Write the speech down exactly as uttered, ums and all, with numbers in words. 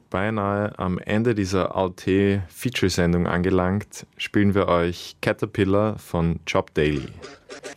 beinahe am Ende dieser A O T-Feature-Sendung angelangt, spielen wir euch Caterpillar von Chop Daily.